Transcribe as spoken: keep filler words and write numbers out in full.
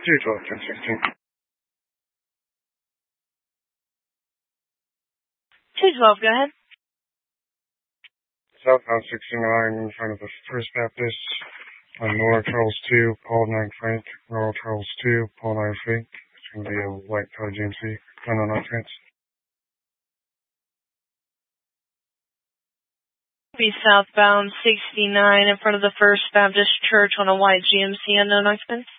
two twelve, ten sixteen. two twelve, go ahead. Southbound sixty-nine in front of the First Baptist on Laurel Charles two, Paul nine Frank, Laurel Charles two, Paul nine Frank. It's going to be a white car G M C, run on offense. Be southbound sixty-nine in front of the First Baptist Church on a white G M C, unknown occupants.